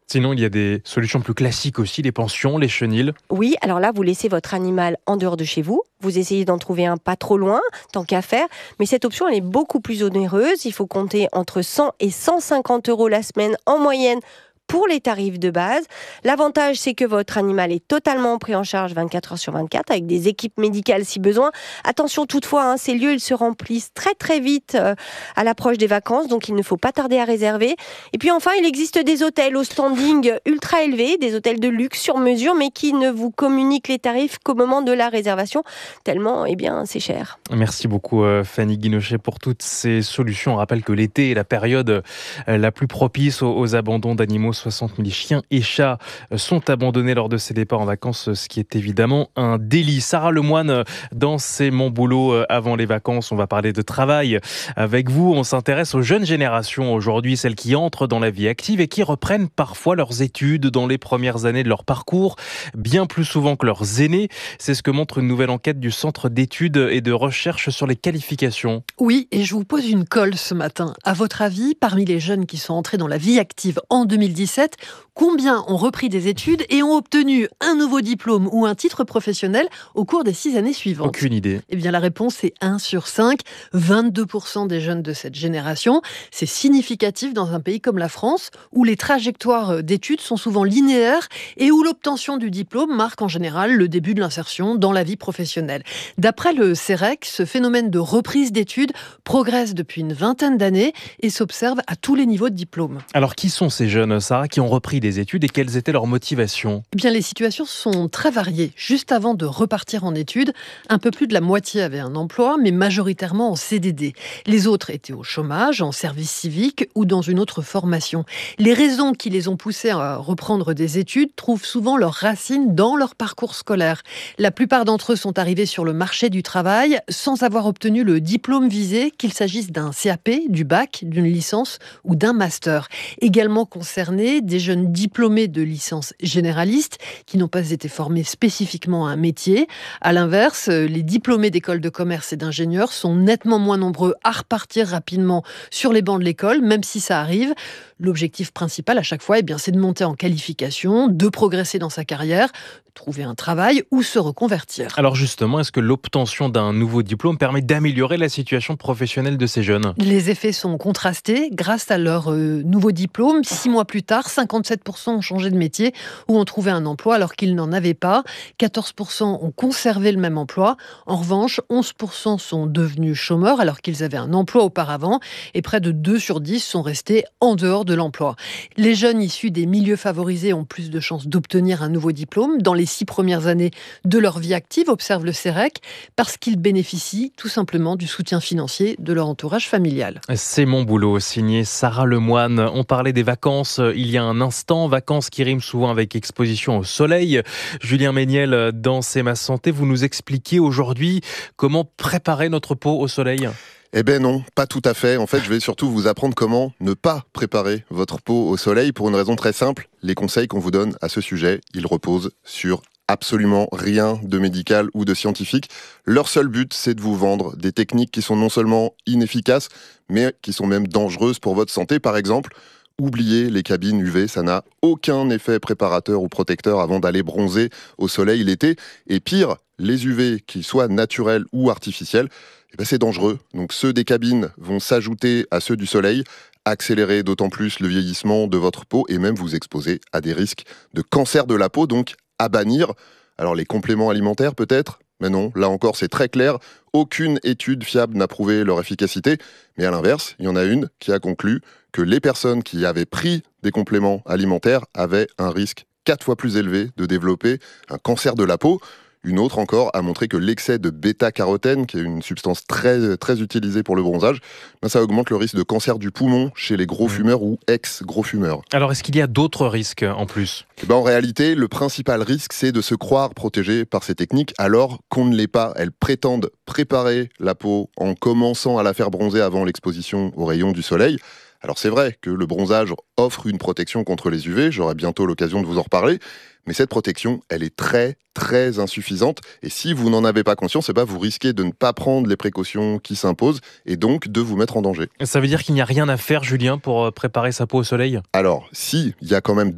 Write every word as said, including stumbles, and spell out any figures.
Sinon, il y a des solutions plus classiques aussi, les pensions, les chenils. Oui, alors là, vous laissez votre animal en dehors de chez vous. Vous essayez d'en trouver un pas trop loin, tant qu'à faire. Mais cette option, elle est beaucoup plus onéreuse. Il faut compter entre cent et cent cinquante euros la semaine en moyenne pour les tarifs de base. L'avantage, c'est que votre animal est totalement pris en charge vingt-quatre heures sur vingt-quatre avec des équipes médicales si besoin. Attention toutefois, hein, ces lieux ils se remplissent très très vite euh, à l'approche des vacances, donc il ne faut pas tarder à réserver. Et puis enfin, il existe des hôtels au standing ultra élevé, des hôtels de luxe sur mesure, mais qui ne vous communiquent les tarifs qu'au moment de la réservation, tellement eh bien, c'est cher. Merci beaucoup euh, Fanny Guinochet pour toutes ces solutions. On rappelle que l'été est la période euh, la plus propice aux, aux abandons d'animaux. soixante mille chiens et chats sont abandonnés lors de ces départs en vacances, ce qui est évidemment un délit. Sarah Lemoine, dans C'est mon boulot avant les vacances, on va parler de travail avec vous. On s'intéresse aux jeunes générations aujourd'hui, celles qui entrent dans la vie active et qui reprennent parfois leurs études dans les premières années de leur parcours, bien plus souvent que leurs aînés. C'est ce que montre une nouvelle enquête du Centre d'études et de recherche sur les qualifications. Oui, et je vous pose une colle ce matin. À votre avis, parmi les jeunes qui sont entrés dans la vie active en deux mille dix-sept, combien ont repris des études et ont obtenu un nouveau diplôme ou un titre professionnel au cours des six années suivantes? Aucune idée. Eh bien, la réponse est un sur cinq, vingt-deux pour cent des jeunes de cette génération. C'est significatif dans un pays comme la France, où les trajectoires d'études sont souvent linéaires et où l'obtention du diplôme marque en général le début de l'insertion dans la vie professionnelle. D'après le C E R E C, ce phénomène de reprise d'études progresse depuis une vingtaine d'années et s'observe à tous les niveaux de diplôme. Alors, qui sont ces jeunes, Sarah, qui ont repris des études et quelles étaient leurs motivations? Eh bien, les situations sont très variées. Juste avant de repartir en études, un peu plus de la moitié avaient un emploi, mais majoritairement en C D D. Les autres étaient au chômage, en service civique ou dans une autre formation. Les raisons qui les ont poussés à reprendre des études trouvent souvent leurs racines dans leur parcours scolaire. La plupart d'entre eux sont arrivés sur le marché du travail sans avoir obtenu le diplôme visé, qu'il s'agisse d'un C A P, du bac, d'une licence ou d'un master. Également concernés, des jeunes diplômés de licence généraliste qui n'ont pas été formés spécifiquement à un métier. À l'inverse, les diplômés d'écoles de commerce et d'ingénieurs sont nettement moins nombreux à repartir rapidement sur les bancs de l'école, même si ça arrive. L'objectif principal à chaque fois, eh bien, c'est de monter en qualification, de progresser dans sa carrière, trouver un travail ou se reconvertir. Alors justement, est-ce que l'obtention d'un nouveau diplôme permet d'améliorer la situation professionnelle de ces jeunes? Les effets sont contrastés. Grâce à leur euh, nouveau diplôme, six mois plus tard, cinquante-sept pour cent ont changé de métier ou ont trouvé un emploi alors qu'ils n'en avaient pas. quatorze pour cent ont conservé le même emploi. En revanche, onze pour cent sont devenus chômeurs alors qu'ils avaient un emploi auparavant et près de deux sur dix sont restés en dehors de l'emploi. Les jeunes issus des milieux favorisés ont plus de chances d'obtenir un nouveau diplôme dans les six premières années de leur vie active, observe le C E R E C, parce qu'ils bénéficient tout simplement du soutien financier de leur entourage familial. C'est mon boulot, signé Sarah Lemoine. On parlait des vacances il y a un instant, vacances qui riment souvent avec exposition au soleil. Julien Méniel, dans C'est ma santé, vous nous expliquez aujourd'hui comment préparer notre peau au soleil. Eh ben non, pas tout à fait. En fait, je vais surtout vous apprendre comment ne pas préparer votre peau au soleil pour une raison très simple. Les conseils qu'on vous donne à ce sujet, ils reposent sur absolument rien de médical ou de scientifique. Leur seul but, c'est de vous vendre des techniques qui sont non seulement inefficaces, mais qui sont même dangereuses pour votre santé. Par exemple, oubliez les cabines U V, ça n'a aucun effet préparateur ou protecteur avant d'aller bronzer au soleil l'été. Et pire, les U V, qu'ils soient naturels ou artificiels, eh ben c'est dangereux. Donc ceux des cabines vont s'ajouter à ceux du soleil, accélérer d'autant plus le vieillissement de votre peau et même vous exposer à des risques de cancer de la peau, donc à bannir. Alors les compléments alimentaires peut-être ? Mais non, là encore c'est très clair, aucune étude fiable n'a prouvé leur efficacité. Mais à l'inverse, il y en a une qui a conclu que les personnes qui avaient pris des compléments alimentaires avaient un risque quatre fois plus élevé de développer un cancer de la peau. Une autre encore a montré que l'excès de bêta-carotène, qui est une substance très, très utilisée pour le bronzage, ben ça augmente le risque de cancer du poumon chez les gros fumeurs ou ex-gros fumeurs. Alors, est-ce qu'il y a d'autres risques en plus ? Eh ben, en réalité, le principal risque, c'est de se croire protégé par ces techniques alors qu'on ne l'est pas. Elles prétendent préparer la peau en commençant à la faire bronzer avant l'exposition aux rayons du soleil. Alors c'est vrai que le bronzage offre une protection contre les U V, j'aurai bientôt l'occasion de vous en reparler, mais cette protection, elle est très très insuffisante et si vous n'en avez pas conscience, eh ben vous risquez de ne pas prendre les précautions qui s'imposent et donc de vous mettre en danger. Ça veut dire qu'il n'y a rien à faire, Julien, pour préparer sa peau au soleil ? Alors, si, il y a quand même